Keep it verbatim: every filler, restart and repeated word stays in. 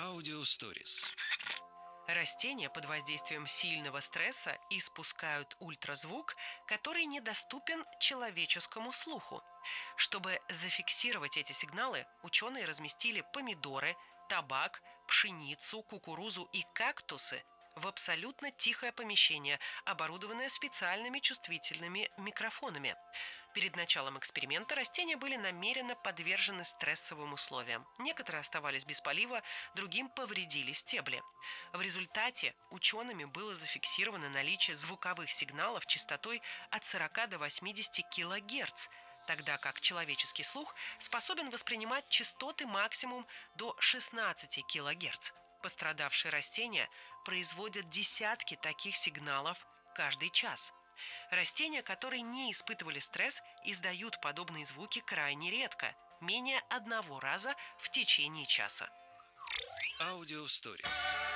Аудиосторис. Растения под воздействием сильного стресса испускают ультразвук, который недоступен человеческому слуху. Чтобы зафиксировать эти сигналы, ученые разместили помидоры, табак, пшеницу, кукурузу и кактусы в абсолютно тихое помещение, оборудованное специальными чувствительными микрофонами. Перед началом эксперимента растения были намеренно подвержены стрессовым условиям. Некоторые оставались без полива, другим повредили стебли. В результате учеными было зафиксировано наличие звуковых сигналов частотой от сорока до восьмидесяти килогерц, тогда как человеческий слух способен воспринимать частоты максимум до шестнадцати килогерц. Пострадавшие растения производят десятки таких сигналов каждый час. Растения, которые не испытывали стресс, издают подобные звуки крайне редко, менее одного раза в течение часа. Аудиосторис.